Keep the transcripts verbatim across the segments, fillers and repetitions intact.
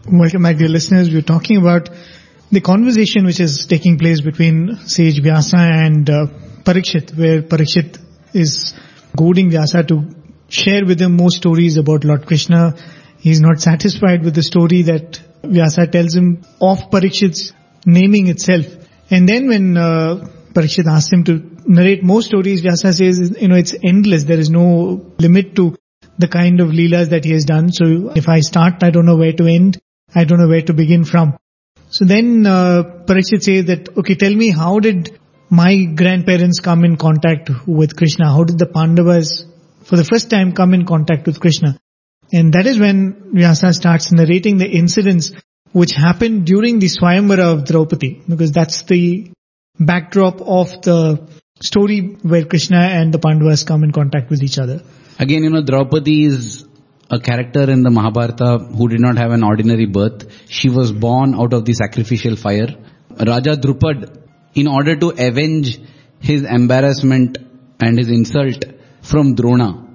Welcome back, dear listeners. We're talking about the conversation which is taking place between sage Vyasa and uh, Parikshit, where Parikshit is goading Vyasa to share with him more stories about Lord Krishna. He's not satisfied with the story that Vyasa tells him of Parikshit's naming itself. And then when uh, Parikshit asks him to narrate more stories, Vyasa says, you know, it's endless. There is no limit to the kind of leelas that he has done. So if I start, I don't know where to end. I don't know where to begin from. So then uh, Parikshit says that, okay, tell me, how did my grandparents come in contact with Krishna? How did the Pandavas for the first time come in contact with Krishna? And that is when Vyasa starts narrating the incidents which happened during the Swayamvara of Draupadi, because that's the backdrop of the story where Krishna and the Pandavas come in contact with each other. Again, you know, Draupadi is a character in the Mahabharata who did not have an ordinary birth. She was born out of the sacrificial fire. Raja Drupad, in order to avenge his embarrassment and his insult from Drona,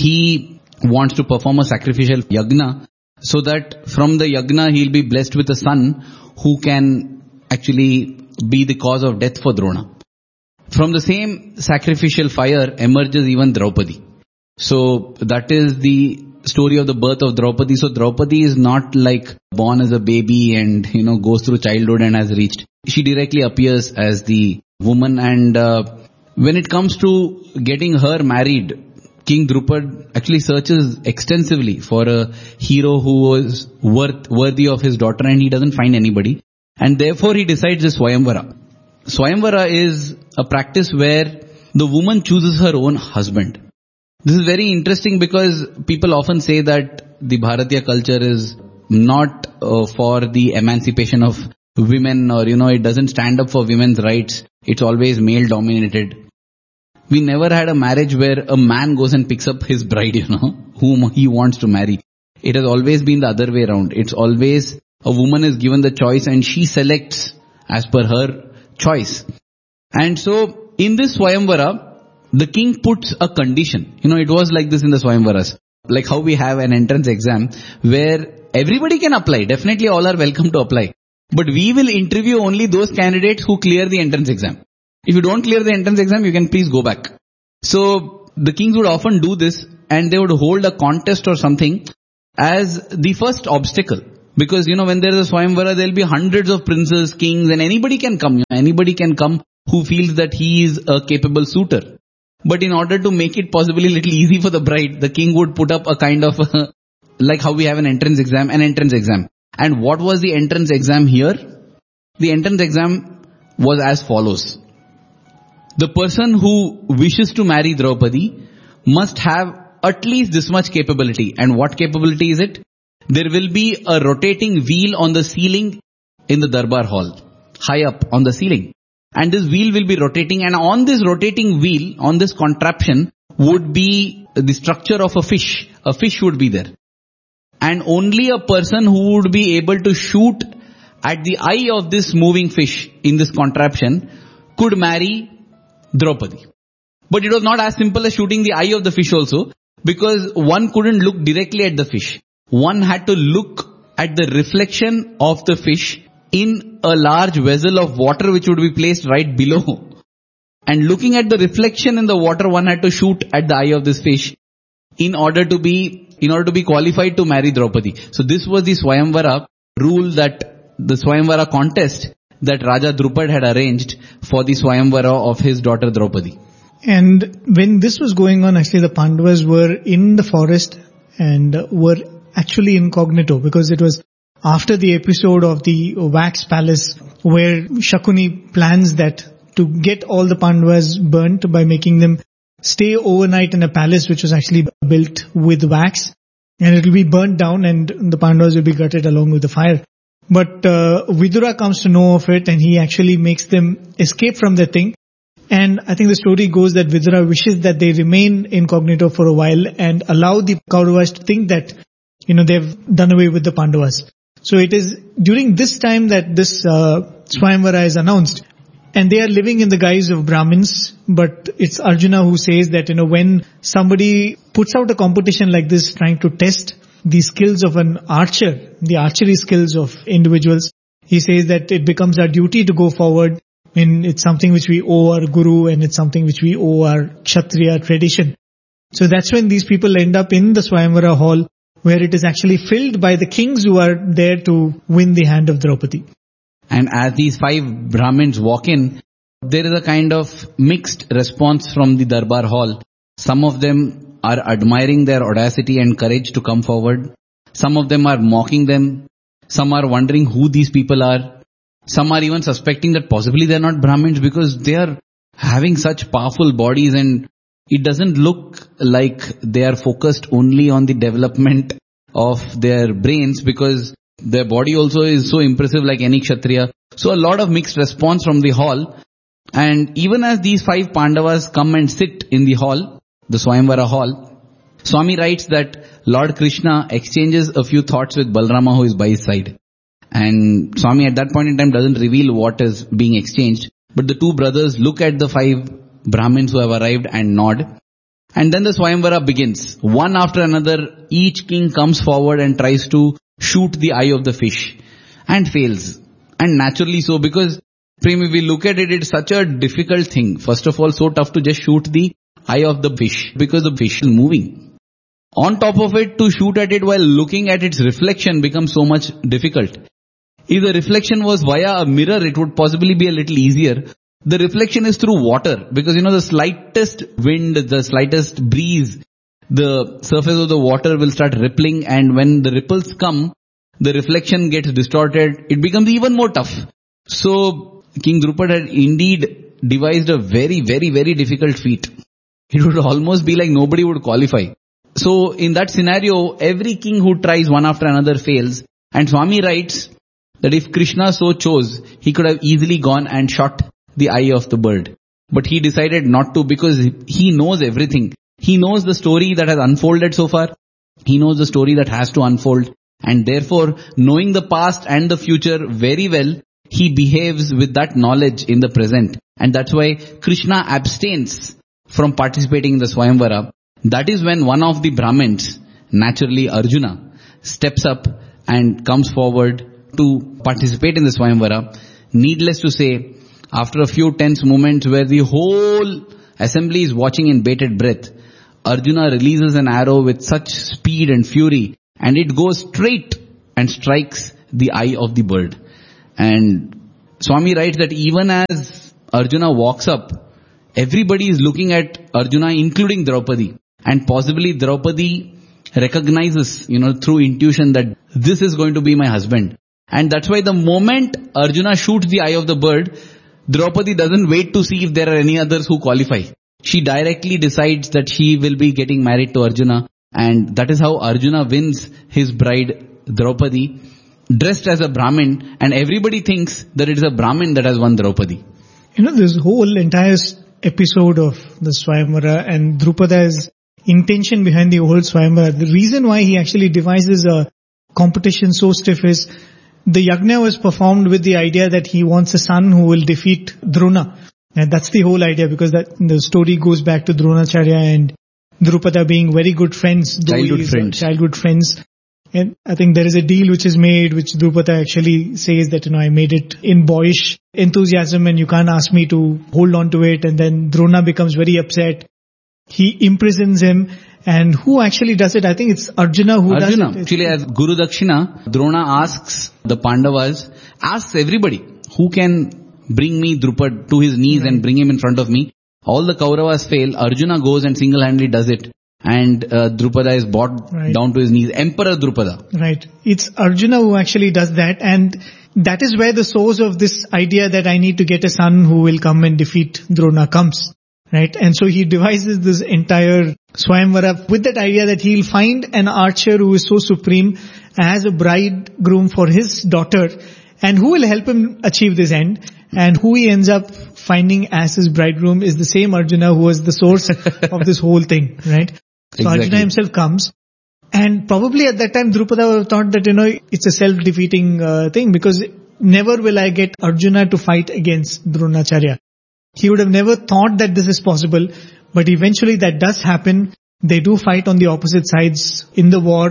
he wants to perform a sacrificial yagna so that from the yagna he'll be blessed with a son who can actually be the cause of death for Drona. From the same sacrificial fire emerges even Draupadi. So that is the story of the birth of Draupadi. So Draupadi is not like born as a baby and, you know, goes through childhood and has reached. She directly appears as the woman, and uh, when it comes to getting her married, King Drupad actually searches extensively for a hero who was worth, worthy of his daughter, and he doesn't find anybody. And therefore he decides this Swayamvara. Swayamvara is a practice where the woman chooses her own husband. This is very interesting because people often say that the Bharatiya culture is not uh, for the emancipation of women, or, you know, it doesn't stand up for women's rights. It's always male dominated. We never had a marriage where a man goes and picks up his bride, you know, whom he wants to marry. It has always been the other way around. It's always a woman is given the choice and she selects as per her choice. And so in this Swayamvara, the king puts a condition. You know, it was like this in the Swayamvaras. Like how we have an entrance exam where everybody can apply. Definitely all are welcome to apply. But we will interview only those candidates who clear the entrance exam. If you don't clear the entrance exam, you can please go back. So the kings would often do this, and they would hold a contest or something as the first obstacle. Because, you know, when there is a Swayamvara, there will be hundreds of princes, kings, and anybody can come. You know, anybody can come who feels that he is a capable suitor. But in order to make it possibly a little easy for the bride, the king would put up a kind of, a, like how we have an entrance exam, an entrance exam. And what was the entrance exam here? The entrance exam was as follows. The person who wishes to marry Draupadi must have at least this much capability. And what capability is it? There will be a rotating wheel on the ceiling in the Darbar hall, high up on the ceiling. And this wheel will be rotating, and on this rotating wheel, on this contraption, would be the structure of a fish. A fish would be there. And only a person who would be able to shoot at the eye of this moving fish in this contraption could marry Draupadi. But it was not as simple as shooting the eye of the fish also, because one couldn't look directly at the fish. One had to look at the reflection of the fish in a large vessel of water which would be placed right below. And looking at the reflection in the water, one had to shoot at the eye of this fish in order to be, in order to be qualified to marry Draupadi. So this was the Swayamvara rule, that the Swayamvara contest that Raja Drupad had arranged for the Swayamvara of his daughter Draupadi. And when this was going on, actually the Pandavas were in the forest and were actually incognito, because it was after the episode of the wax palace where Shakuni plans that to get all the Pandavas burnt by making them stay overnight in a palace which was actually built with wax, and it will be burnt down and the Pandavas will be gutted along with the fire. But uh, Vidura comes to know of it, and he actually makes them escape from the thing. And I think the story goes that Vidura wishes that they remain incognito for a while and allow the Kauravas to think that, you know, they've done away with the Pandavas. So it is during this time that this uh, Swayamvara is announced, and they are living in the guise of Brahmins. But it's Arjuna who says that, you know, when somebody puts out a competition like this trying to test the skills of an archer, the archery skills of individuals, he says that it becomes our duty to go forward, and it's something which we owe our guru, and it's something which we owe our Kshatriya tradition. So that's when these people end up in the Swayamvara hall, where it is actually filled by the kings who are there to win the hand of Draupadi. And as these five Brahmins walk in, there is a kind of mixed response from the Darbar hall. Some of them are admiring their audacity and courage to come forward. Some of them are mocking them. Some are wondering who these people are. Some are even suspecting that possibly they are not Brahmins because they are having such powerful bodies, and it doesn't look like they are focused only on the development of their brains, because their body also is so impressive like any Kshatriya. So a lot of mixed response from the hall. And even as these five Pandavas come and sit in the hall, the Swayamvara hall, Swami writes that Lord Krishna exchanges a few thoughts with Balarama, who is by his side. And Swami at that point in time doesn't reveal what is being exchanged, but the two brothers look at the five Brahmins who have arrived and nod. And then the Swayamvara begins. One after another, each king comes forward and tries to shoot the eye of the fish and fails. And naturally so, because Prem, if we look at it, it's such a difficult thing. First of all, so tough to just shoot the eye of the fish because the fish is moving. On top of it, to shoot at it while looking at its reflection becomes so much difficult. If the reflection was via a mirror, it would possibly be a little easier. The reflection is through water, because you know the slightest wind, the slightest breeze, the surface of the water will start rippling, and when the ripples come, the reflection gets distorted. It becomes even more tough. So King Drupad had indeed devised a very, very, very difficult feat. It would almost be like nobody would qualify. So in that scenario, every king who tries one after another fails. And Swami writes that if Krishna so chose, he could have easily gone and shot the eye of the bird. But he decided not to, because he knows everything. He knows the story that has unfolded so far. He knows the story that has to unfold. And therefore, knowing the past and the future very well, he behaves with that knowledge in the present. And that's why Krishna abstains from participating in the Swayamvara. That is when one of the Brahmins, naturally Arjuna, steps up and comes forward to participate in the Swayamvara. Needless to say, after a few tense moments where the whole assembly is watching in bated breath, Arjuna releases an arrow with such speed and fury, and it goes straight and strikes the eye of the bird. And Swami writes that even as Arjuna walks up, everybody is looking at Arjuna, including Draupadi. And possibly Draupadi recognizes, you know, through intuition that this is going to be my husband. And that's why the moment Arjuna shoots the eye of the bird, Draupadi doesn't wait to see if there are any others who qualify. She directly decides that she will be getting married to Arjuna. And that is how Arjuna wins his bride Draupadi, dressed as a Brahmin. And everybody thinks that it is a Brahmin that has won Draupadi. You know, this whole entire episode of the Swayamvara and Drupada's intention behind the whole Swayamvara, the reason why he actually devises a competition so stiff is the yajna was performed with the idea that he wants a son who will defeat Drona. And that's the whole idea, because that the story goes back to Dronacharya and Drupada being very good friends. Childhood friends. Childhood friends. And I think there is a deal which is made, which Drupada actually says that, you know, I made it in boyish enthusiasm and you can't ask me to hold on to it. And then Drona becomes very upset. He imprisons him. And who actually does it? I think it's Arjuna who Arjuna. does it. Actually, as Guru Dakshina, Drona asks the Pandavas, asks everybody, who can bring me Drupad to his knees right. and bring him in front of me? All the Kauravas fail. Arjuna goes and single-handedly does it. And uh, Drupada is brought right. down to his knees. Emperor Drupada. Right. It's Arjuna who actually does that. And that is where the source of this idea that I need to get a son who will come and defeat Drona comes. Right. And so he devises this entire Swayamvara with that idea that he'll find an archer who is so supreme as a bridegroom for his daughter, and who will help him achieve this end. And who he ends up finding as his bridegroom is the same Arjuna who was the source of this whole thing. Right. So exactly. Arjuna himself comes, and probably at that time Drupada thought that, you know, it's a self-defeating uh, thing, because never will I get Arjuna to fight against Dronacharya. He would have never thought that this is possible, but eventually that does happen. They do fight on the opposite sides in the war,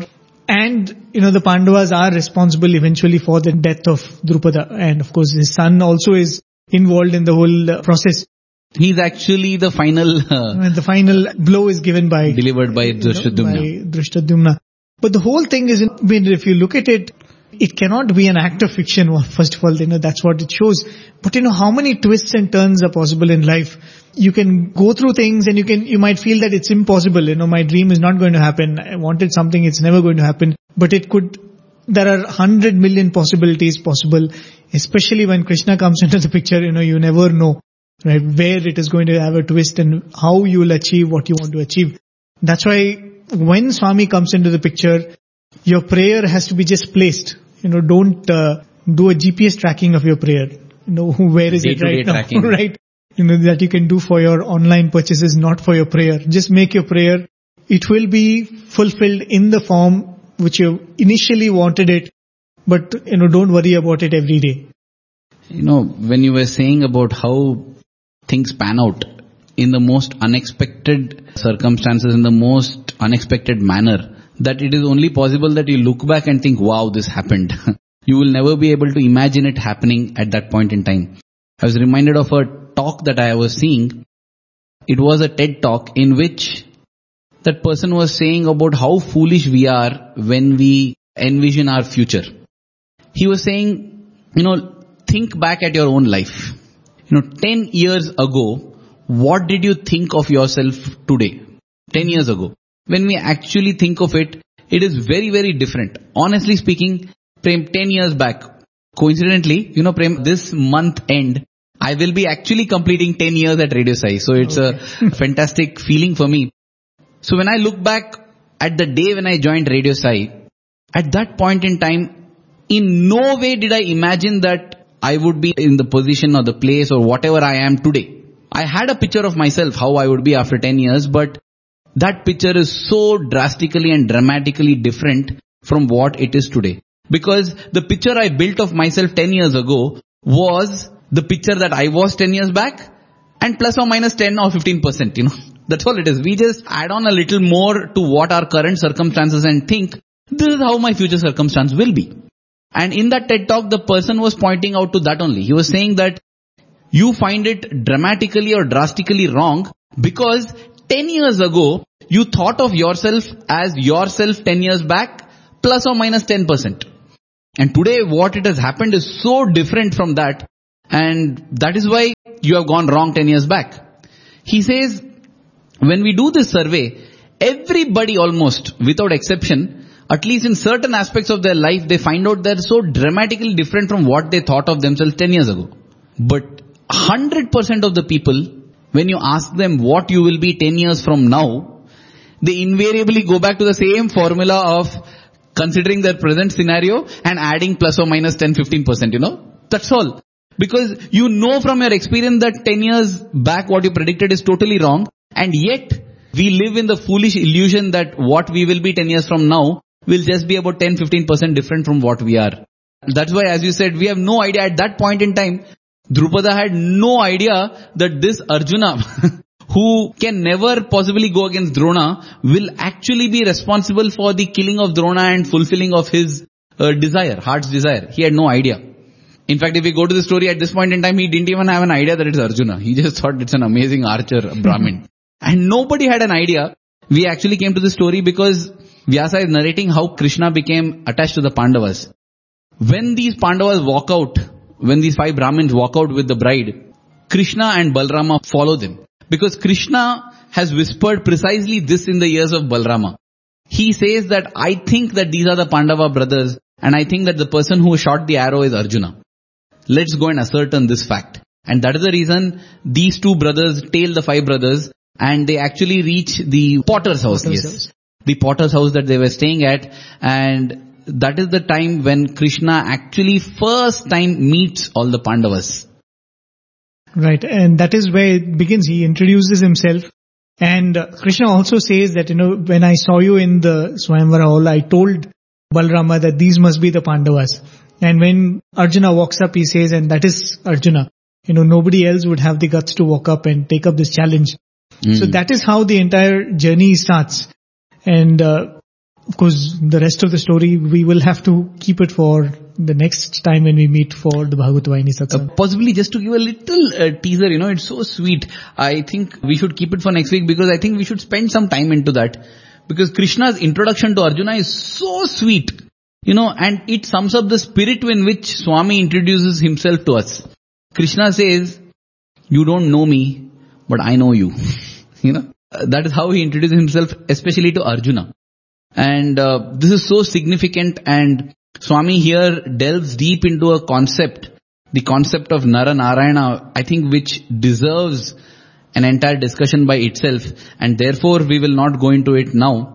And, you know, the Pandavas are responsible eventually for the death of Drupada. And of course, his son also is involved in the whole uh, process. He's actually the final... Uh, and the final blow is given by... Delivered by Drishtadyumna. You know, by Drishtadyumna. But the whole thing is, I mean, if you look at it, it cannot be an act of fiction. First of all, you know, that's what it shows. But you know, how many twists and turns are possible in life? You can go through things and you can, you might feel that it's impossible. You know, my dream is not going to happen. I wanted something, it's never going to happen. But it could, there are hundred million possibilities possible, especially when Krishna comes into the picture. You know, you never know, right, where it is going to have a twist and how you will achieve what you want to achieve. That's why when Swami comes into the picture, your prayer has to be just placed. You know, don't uh, do a G P S tracking of your prayer. You know, where is it right now? Right? You know, that you can do for your online purchases, not for your prayer. Just make your prayer. It will be fulfilled in the form which you initially wanted it. But, you know, don't worry about it every day. You know, when you were saying about how things pan out in the most unexpected circumstances, in the most unexpected manner, that it is only possible that you look back and think, wow, this happened. You will never be able to imagine it happening at that point in time. I was reminded of a talk that I was seeing. It was a TED talk in which that person was saying about how foolish we are when we envision our future. He was saying, you know, think back at your own life. You know, ten years ago, what did you think of yourself today? ten years ago. When we actually think of it, it is very, very different. Honestly speaking, Prem, ten years back, coincidentally, you know, Prem, this month end, I will be actually completing ten years at Radio Sai. So it's okay. A fantastic feeling for me. So when I look back at the day when I joined Radio Sai, at that point in time, in no way did I imagine that I would be in the position or the place or whatever I am today. I had a picture of myself, how I would be after ten years, but that picture is so drastically and dramatically different from what it is today. Because the picture I built of myself ten years ago was the picture that I was ten years back, and plus or minus ten or fifteen percent, you know. That's all it is. We just add on a little more to what our current circumstances and think, this is how my future circumstance will be. And in that TED talk, the person was pointing out to that only. He was saying that you find it dramatically or drastically wrong because ten years ago, you thought of yourself as yourself ten years back, plus or minus ten percent. And today what it has happened is so different from that. And that is why you have gone wrong ten years back. He says, when we do this survey, everybody almost, without exception, at least in certain aspects of their life, they find out they're so dramatically different from what they thought of themselves ten years ago. But one hundred percent of the people, when you ask them what you will be ten years from now, they invariably go back to the same formula of considering their present scenario and adding plus or minus ten to fifteen percent, you know. That's all. Because you know from your experience that ten years back what you predicted is totally wrong, and yet we live in the foolish illusion that what we will be ten years from now will just be about ten to fifteen percent different from what we are. That's why, as you said, we have no idea at that point in time. Drupada had no idea that this Arjuna, who can never possibly go against Drona, will actually be responsible for the killing of Drona and fulfilling of his uh, desire, heart's desire. He had no idea. In fact, if we go to the story at this point in time, he didn't even have an idea that it's Arjuna. He just thought it's an amazing archer, a Brahmin. And nobody had an idea. We actually came to the story because Vyasa is narrating how Krishna became attached to the Pandavas. When these Pandavas walk out, when these five Brahmins walk out with the bride, Krishna and Balarama follow them. Because Krishna has whispered precisely this in the ears of Balarama. He says that I think that these are the Pandava brothers, and I think that the person who shot the arrow is Arjuna. Let's go and ascertain this fact. And that is the reason these two brothers tail the five brothers, and they actually reach the potter's house. Potter's yes. House. The potter's house that they were staying at, and that is the time when Krishna actually first time meets all the Pandavas. Right, and that is where it begins. He introduces himself, and uh, Krishna also says that, you know, when I saw you in the Swayamvara hall, I told Balarama that these must be the Pandavas. And when Arjuna walks up, he says, and that is Arjuna. You know, nobody else would have the guts to walk up and take up this challenge. Mm. So that is how the entire journey starts. And uh, of course, the rest of the story, we will have to keep it for the next time when we meet for the Bhagavata Vahini Satsang. Uh, possibly just to give a little uh, teaser, you know, it's so sweet. I think we should keep it for next week because I think we should spend some time into that. Because Krishna's introduction to Arjuna is so sweet, you know, and it sums up the spirit in which Swami introduces himself to us. Krishna says, you don't know me, but I know you. You know, uh, that is how he introduces himself, especially to Arjuna. And uh, this is so significant, and Swami here delves deep into a concept, the concept of Nara Narayana, I think, which deserves an entire discussion by itself, and therefore we will not go into it now.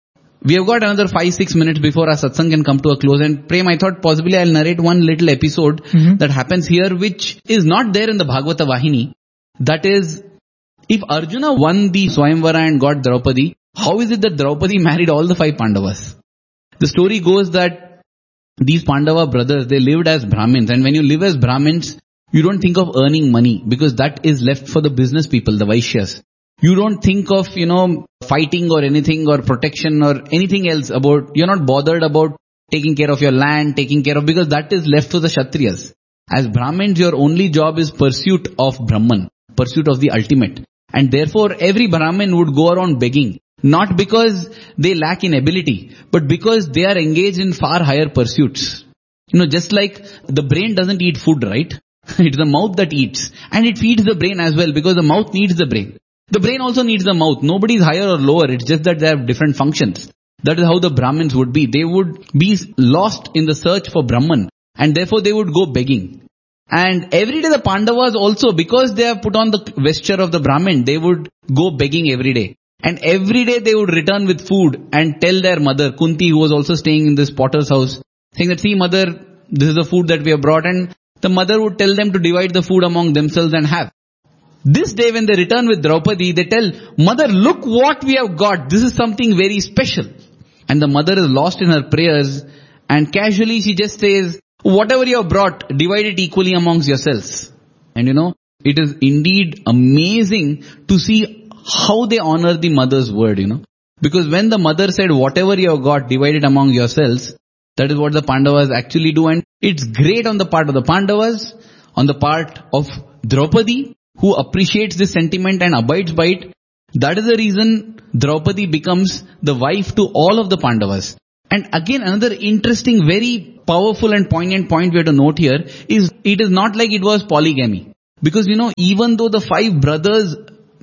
We have got another five, six minutes before our satsang can come to a close, and Prem, I thought possibly I'll narrate one little episode mm-hmm. that happens here which is not there in the Bhagavata Vahini. That is, if Arjuna won the Swayamvara and got Draupadi, how is it that Draupadi married all the five Pandavas? The story goes that these Pandava brothers, they lived as Brahmins, and when you live as Brahmins, you don't think of earning money because that is left for the business people, the Vaishyas. You don't think of, you know, fighting or anything or protection or anything else about, you're not bothered about taking care of your land, taking care of, because that is left to the Kshatriyas. As Brahmins, your only job is pursuit of Brahman, pursuit of the ultimate. And therefore, every Brahmin would go around begging, not because they lack in ability, but because they are engaged in far higher pursuits. You know, just like the brain doesn't eat food, right? It's the mouth that eats. And it feeds the brain as well because the mouth needs the brain. The brain also needs the mouth. Nobody is higher or lower. It's just that they have different functions. That is how the Brahmins would be. They would be lost in the search for Brahman. And therefore they would go begging. And every day the Pandavas also, because they have put on the vesture of the Brahmin, they would go begging every day. And every day they would return with food and tell their mother, Kunti, who was also staying in this potter's house, saying that, see mother, this is the food that we have brought. And the mother would tell them to divide the food among themselves and have. This day when they return with Draupadi, they tell, mother, look what we have got. This is something very special. And the mother is lost in her prayers and casually she just says, whatever you have brought, divide it equally amongst yourselves. And you know, it is indeed amazing to see how they honor the mother's word, you know. Because when the mother said, whatever you have got, divide it among yourselves, that is what the Pandavas actually do. And it's great on the part of the Pandavas, on the part of Draupadi, who appreciates this sentiment and abides by it. That is the reason Draupadi becomes the wife to all of the Pandavas. And again, another interesting, very powerful and poignant point we have to note here is it is not like it was polygamy. Because you know, even though the five brothers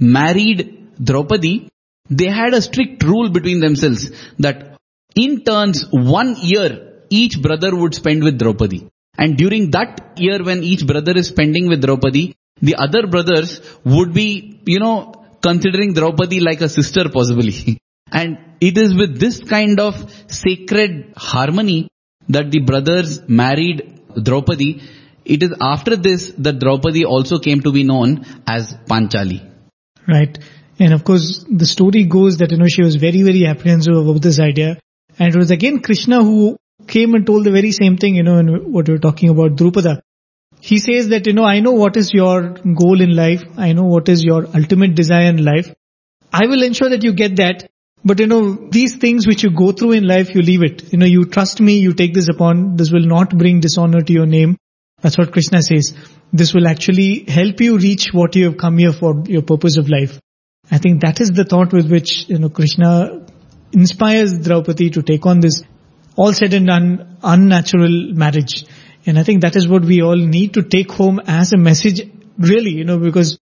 married Draupadi, they had a strict rule between themselves that in turns, one year, each brother would spend with Draupadi. And during that year when each brother is spending with Draupadi, the other brothers would be, you know, considering Draupadi like a sister possibly. And it is with this kind of sacred harmony that the brothers married Draupadi. It is after this that Draupadi also came to be known as Panchali. Right. And of course, the story goes that, you know, she was very, very apprehensive about this idea. And it was again Krishna who came and told the very same thing, you know, in what we were talking about Drupada. He says that, you know, I know what is your goal in life. I know what is your ultimate desire in life. I will ensure that you get that. But, you know, these things which you go through in life, you leave it. You know, you trust me, you take this upon. This will not bring dishonor to your name. That's what Krishna says. This will actually help you reach what you have come here for, your purpose of life. I think that is the thought with which, you know, Krishna inspires Draupadi to take on this all said and done unnatural marriage. And I think that is what we all need to take home as a message, really, you know, because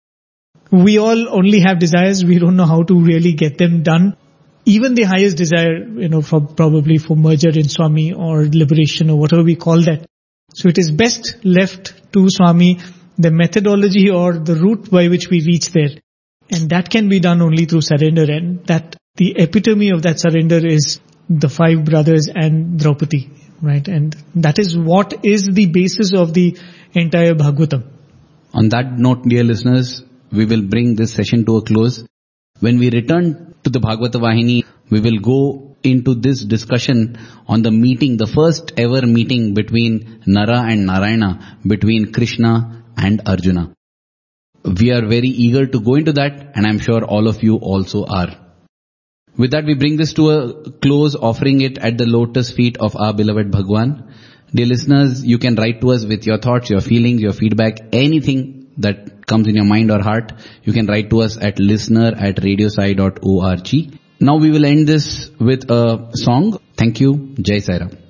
we all only have desires. We don't know how to really get them done. Even the highest desire, you know, for probably for merger in Swami or liberation or whatever we call that. So it is best left to Swami, the methodology or the route by which we reach there. And that can be done only through surrender. And that the epitome of that surrender is the five brothers and Draupadi. Right, and that is what is the basis of the entire Bhagavatam. On that note, dear listeners, we will bring this session to a close. When we return to the Bhagavata Vahini, we will go into this discussion on the meeting, the first ever meeting between Nara and Narayana, between Krishna and Arjuna. We are very eager to go into that, and I'm sure all of you also are. With that, we bring this to a close, offering it at the lotus feet of our beloved Bhagwan. Dear listeners, you can write to us with your thoughts, your feelings, your feedback, anything that comes in your mind or heart. You can write to us at listener at radiosai dot org. Now we will end this with a song. Thank you. Jai Sai Ram.